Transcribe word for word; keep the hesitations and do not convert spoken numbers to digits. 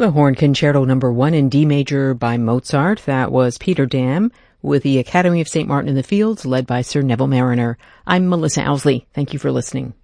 The Horn Concerto Number One in D major by Mozart. That was Peter Dam with the Academy of Saint Martin in the Fields, led by Sir Neville Marriner. I'm Melissa Owsley. Thank you for listening.